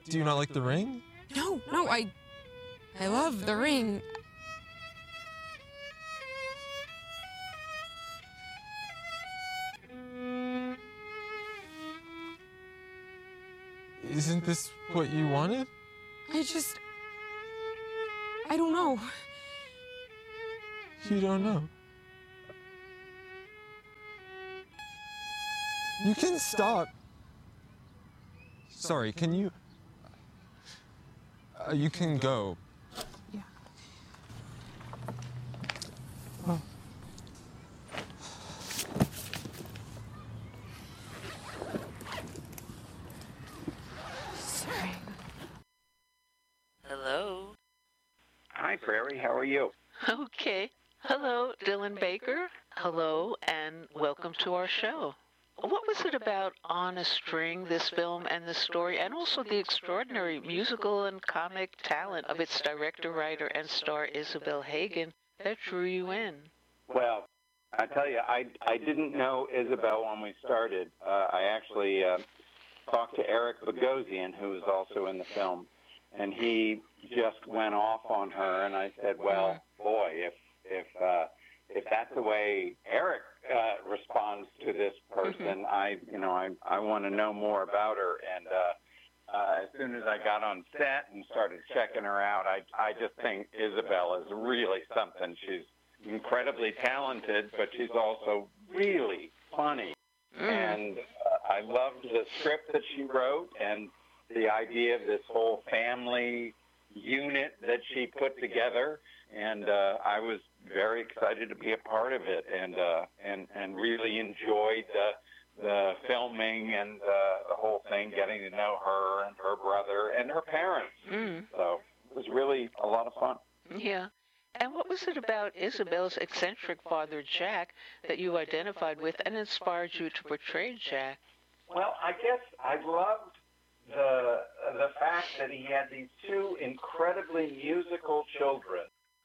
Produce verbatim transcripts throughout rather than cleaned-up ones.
Do you not like The Ring? No, no, I... I love The Ring. Isn't this what you wanted? I just... I don't know. You don't know. You can stop. Sorry, can you... Uh, you can go. Yeah. Oh. Sorry. Hello. Hi, Prairie. How are you? Okay. Hello, Dylan Baker. Hello, and welcome to our show. What was it about On a String, this film and the story, and also the extraordinary musical and comic talent of its director, writer, and star Isabel Hagen that drew you in? Well, I tell you, I, I didn't know Isabel when we started. Uh, I actually uh, talked to Eric Bogosian, who was also in the film, and he just went off on her, and I said, well, boy, if if uh, if that's the way Eric uh, responds to this person, mm-hmm. I you know I I want to know more about her. And uh, uh, as soon as I got on set and started checking her out, I I just think Isabel is really something. She's incredibly talented, but she's also really funny. Mm. And uh, I loved the script that she wrote and the idea of this whole family unit that she put together. And uh, I was very excited to be a part of it, and uh, and and really enjoyed the the filming and uh, the whole thing, getting to know her and her brother and her parents. Mm. So it was really a lot of fun. Yeah. And what was it about Isabel's eccentric father, Jack, that you identified with and inspired you to portray Jack? Well, I guess I loved the the fact that he had these two incredibly musical children.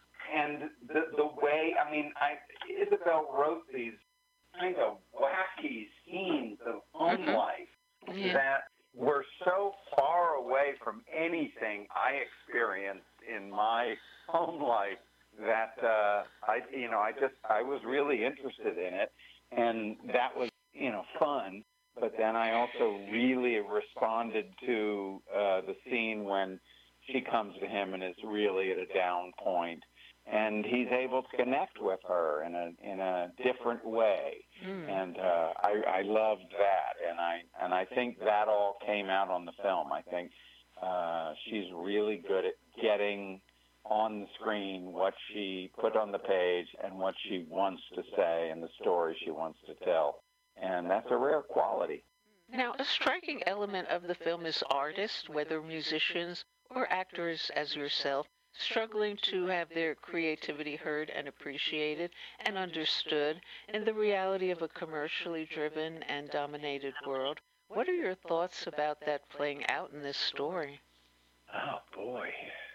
And the the way, I mean, I, Isabel wrote these kind of wacky scenes of home mm-hmm. life yeah. that were so far away from anything I experienced in my home life that uh, I, you know, I just, I was really interested in it, and that was, you know, fun. But then I also really responded to uh, the scene when she comes to him and is really at a down point. And he's able to connect with her in a in a different way, mm. and uh, I, I loved that, and I and I think that all came out on the film. I think uh, she's really good at getting on the screen what she put on the page and what she wants to say and the story she wants to tell, and that's a rare quality. Now, a striking element of the film is artists, whether musicians or actors as yourself, struggling to have their creativity heard and appreciated and understood in the reality of a commercially driven and dominated world. What are your thoughts about that playing out in this story? Oh, boy.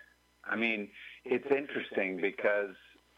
I mean, it's interesting because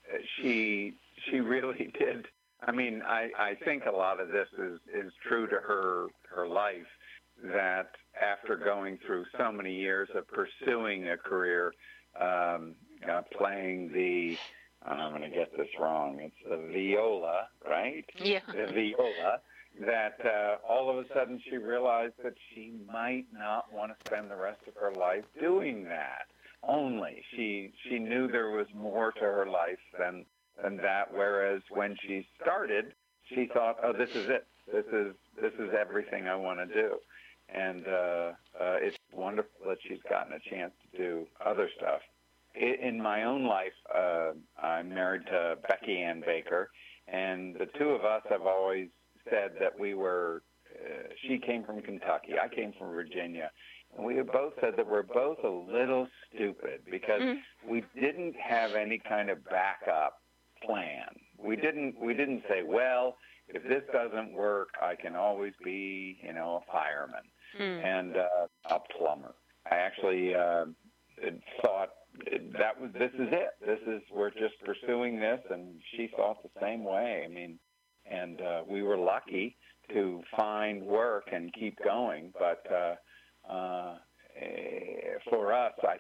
she she really did. I mean, I, I think a lot of this is, is true to her her life, that after going through so many years of pursuing a career, Um, uh, playing the, I'm going to get this wrong, it's the viola, right? Yeah. The viola, that uh, all of a sudden she realized that she might not want to spend the rest of her life doing that. Only. She she knew there was more to her life than, than that, whereas when she started, she thought, oh, this is it. This is, this is everything I want to do. And uh, uh, it's wonderful that she's gotten a chance to do other stuff. In my own life, uh, I'm married to Becky Ann Baker, and the two of us have always said that we were, uh, she came from Kentucky, I came from Virginia, and we have both said that we're both a little stupid because mm. we didn't have any kind of backup plan. We didn't, we didn't say, well, if this doesn't work, I can always be, you know, a fireman. Mm. and uh, a plumber. I actually uh, thought that was this is it. This is we're just pursuing this, and she thought the same way. I mean, and uh, we were lucky to find work and keep going. But uh, uh,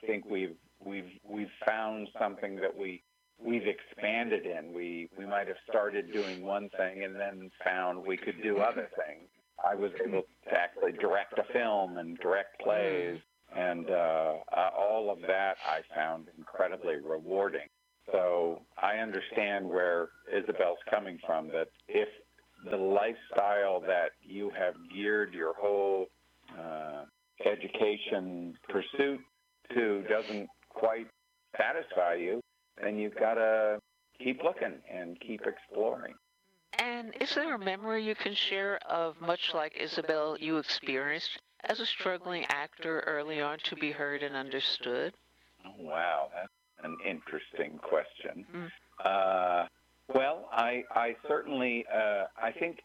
think we've we've we've found something that we we've expanded in. We we might have started doing one thing and then found we could do other things. I was able to actually direct a film and direct plays, and uh, uh, all of that I found incredibly rewarding. So I understand where Isabel's coming from, that if the lifestyle that you have geared your whole uh, education pursuit to doesn't quite satisfy you, then you've got to keep looking and keep exploring. And is there a memory you can share of, much like Isabel, you experienced as a struggling actor early on to be heard and understood? Oh, wow, that's an interesting question. Mm. Uh, well, I, I certainly, uh, I think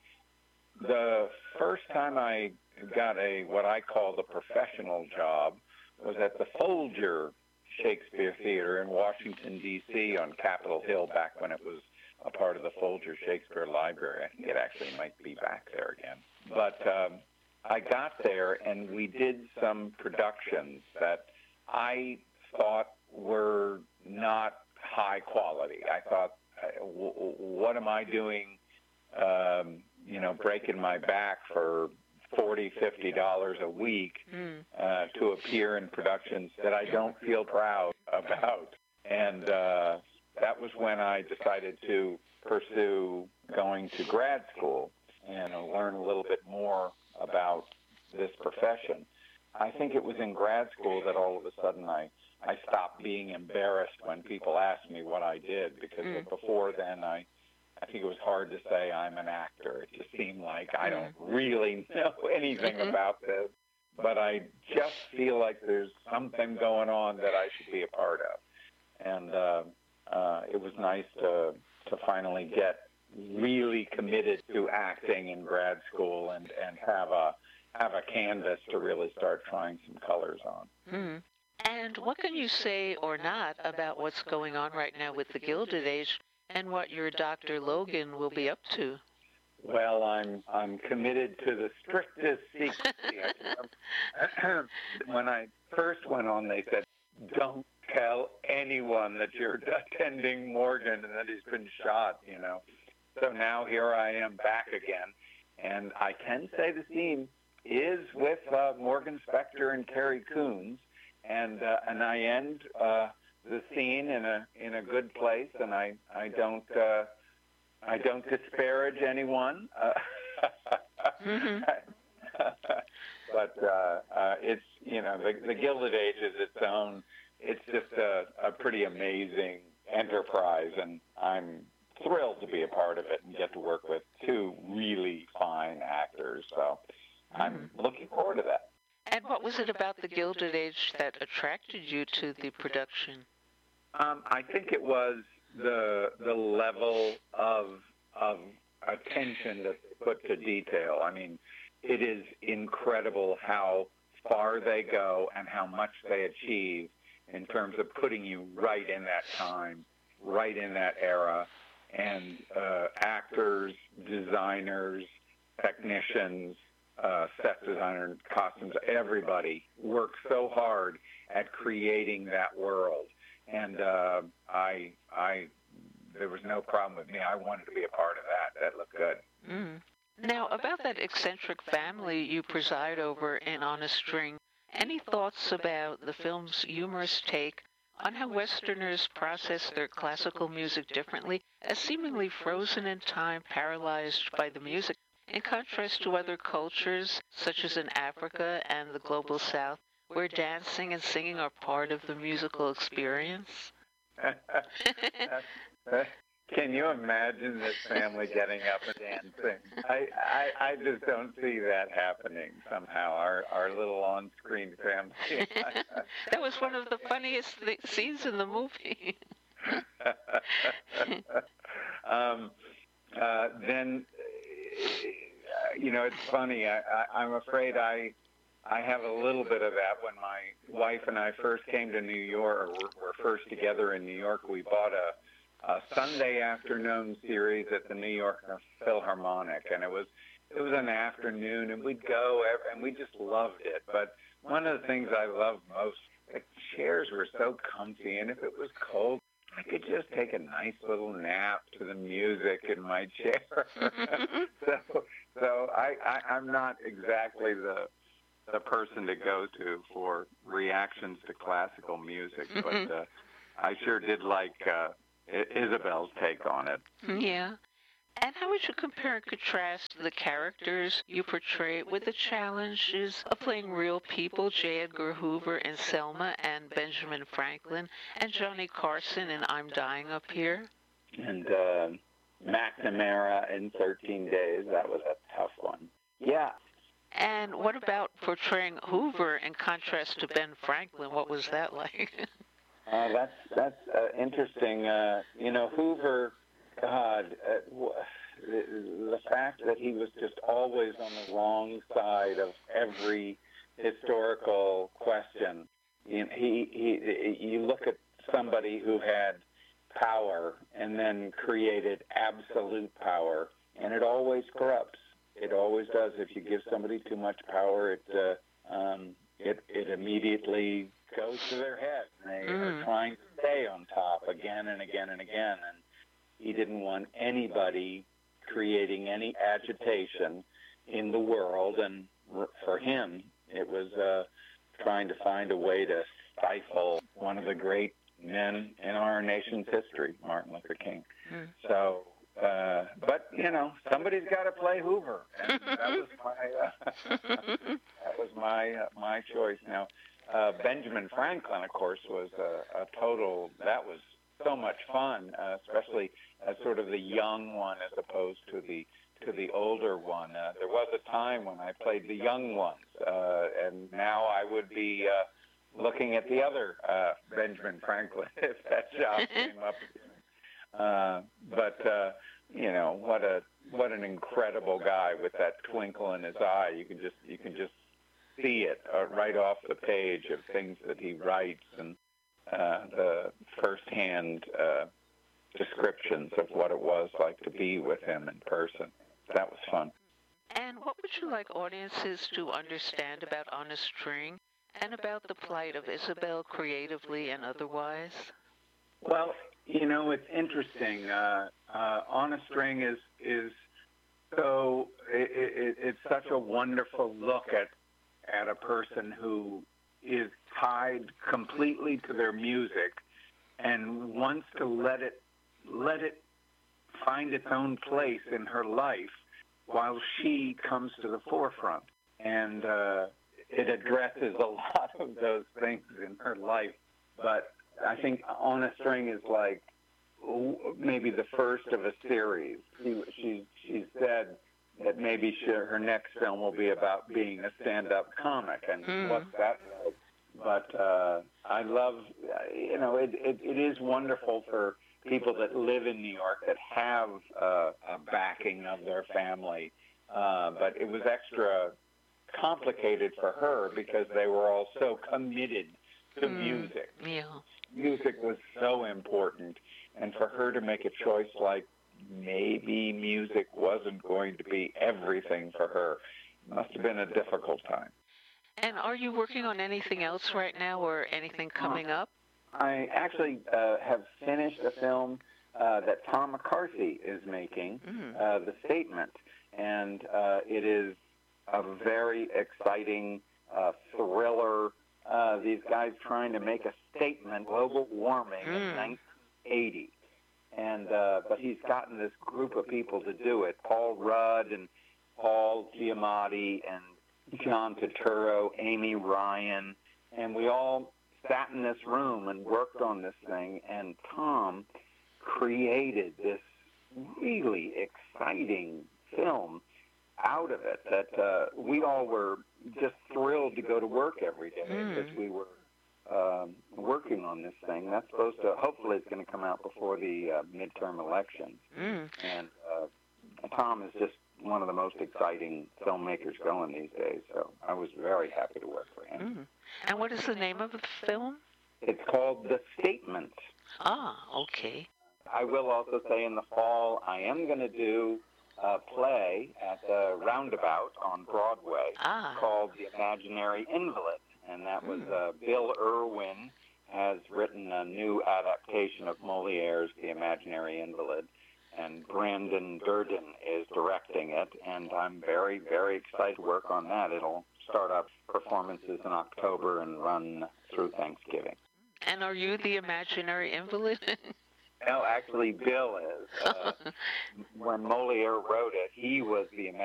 the first time I got a what I call the professional job was at the Folger Shakespeare Theater in Washington, D C on Capitol Hill back when it was a part of the Folger Shakespeare Library. I think it actually might be back there again. But um, I got there, and we did some productions that I thought were not high quality. I thought, w- what am I doing, um, you know, breaking my back for forty dollars, fifty dollars a week Mm. uh, to appear in productions that I don't feel proud about. And uh, that was when I decided to pursue going to grad school and learn a little bit more about this profession. I think it was in grad school that all of a sudden I, I stopped being embarrassed when people asked me what I did, because Mm. before then I, I think it was hard to say I'm an actor. It just seemed like I don't really know anything Mhm. about this, but I just feel like there's something going on that I should be a part of. And uh, uh, it was nice to to finally get really committed to acting in grad school and, and have a have a canvas to really start trying some colors on. Mm. And what can you say or not about what's going on right now with the Gilded Age and what your Doctor Logan will be up to? Well, I'm I'm committed to the strictest secrecy. When I first went on, they said, "Don't tell anyone that you're attending Morgan and that he's been shot." You know. So now here I am back again, and I can say the scene is with uh, Morgan Spector and Carrie Coons, and uh, and I end uh, the scene in a in a good place, and I I don't. Uh, I don't disparage anyone, uh, Mhm. but uh, uh, it's, you know, the, the Gilded Age is its own. It's just a, a pretty amazing enterprise, and I'm thrilled to be a part of it and get to work with two really fine actors. So I'm looking forward to that. And what was it about the Gilded Age that attracted you to the production? Um, I think it was the the level of of attention that's put to detail. I mean, it is incredible how far they go and how much they achieve in terms of putting you right in that time, right in that era, and uh, actors, designers, technicians, uh, set designers, costumes, everybody works so hard at creating that world. And uh, I, I, there was no problem with me. I wanted to be a part of that. That looked good. Mm. Now, about that eccentric family you preside over in On a String, any thoughts about the film's humorous take on how Westerners process their classical music differently, as seemingly frozen in time, paralyzed by the music, in contrast to other cultures, such as in Africa and the Global South, where dancing and singing are part of the musical experience? Can you imagine this family getting up and dancing? I, I, I just don't see that happening somehow, our, our little on-screen family. That was one of the funniest th- scenes in the movie. um, uh, then, you know, it's funny. I, I, I'm afraid I... I have a little bit of that. When my wife and I first came to New York, or were, were first together in New York, we bought a, a Sunday afternoon series at the New York Philharmonic, and it was it was an afternoon, and we'd go, and we just loved it. But one of the things I loved most, the chairs were so comfy, and if it was cold, I could just take a nice little nap to the music in my chair. so, so I, I, I'm not exactly the the person to go to for reactions to classical music, but uh, I sure did like uh, Isabel's take on it. Yeah. And how would you compare and contrast the characters you portray with the challenges of playing real people, J. Edgar Hoover in Selma and Benjamin Franklin, and Johnny Carson in I'm Dying Up Here? And uh, McNamara in thirteen days, that was a tough one. Yeah. And what about portraying Hoover in contrast to Ben Franklin? What was that like? uh, that's that's uh, interesting. Uh, you know, Hoover, God, uh, w- the, the fact that he was just always on the wrong side of every historical question. You know, he, he, you look at somebody who had power and then created absolute power, and it always corrupts. It always does. If you give somebody too much power, it uh, um, it it immediately goes to their head. They mm. are trying to stay on top again and again and again. And he didn't want anybody creating any agitation in the world. And for him, it was uh, trying to find a way to stifle one of the great men in our nation's history, Martin Luther King. Mm. So. Uh, but you know, somebody's got to play Hoover, and that was my uh, that was my uh, my choice. Now, uh, Benjamin Franklin, of course, was a, a total. That was so much fun, uh, especially as sort of the young one as opposed to the to the older one. Uh, there was a time when I played the young ones, uh, and now I would be uh, looking at the other uh, Benjamin Franklin if that job came up. Uh, but uh, you know, what a what an incredible guy with that twinkle in his eye. You can just you can just see it uh, right off the page of things that he writes, and uh, the firsthand uh, descriptions of what it was like to be with him in person. That was fun. And what would you like audiences to understand about On a String and about the plight of Isabel creatively and otherwise? Well, you know, it's interesting. Uh, uh, On a String is is so it, it, it's such a wonderful look at at a person who is tied completely to their music and wants to let it let it find its own place in her life while she comes to the forefront. And uh, it addresses a lot of those things in her life, but I think On a String is like maybe the first of a series. She she she said that maybe she, her next film will be about being a stand-up comic, and mm. what's that like? But uh, I love, you know, it, it it is wonderful for people that live in New York that have uh, a backing of their family. Uh, but it was extra complicated for her because they were all so committed to mm. music. Yeah. Music was so important, and for her to make a choice like maybe music wasn't going to be everything for her must have been a difficult time. And are you working on anything else right now or anything coming up? I actually uh, have finished a film uh, that Tom McCarthy is making, mm. uh, The Statement, and uh, it is a very exciting uh, thriller. Uh, these guys trying to make a statement, global warming mm. in nineteen eighty. And uh, but he's gotten this group of people to do it, Paul Rudd and Paul Giamatti and John Turturro, Amy Ryan, and we all sat in this room and worked on this thing, and Tom created this really exciting film out of it that uh, we all were just thrilled to go to work every day mm. because we were um, working on this thing. That's supposed to, hopefully it's going to come out before the uh, midterm elections. Mm. And uh, Tom is just one of the most exciting filmmakers going these days, so I was very happy to work for him. Mm. And what is the name of the film? It's called The Statement. Ah, okay. I will also say in the fall I am going to do a play at the Roundabout on Broadway ah. called The Imaginary Invalid. and that was uh, Bill Irwin has written a new adaptation of Moliere's The Imaginary Invalid, and Brandon Durden is directing it, and I'm very, very excited to work on that. It'll start up performances in October and run through Thanksgiving. And are you the imaginary invalid? No, actually, Bill is. Uh, when Moliere wrote it, he was the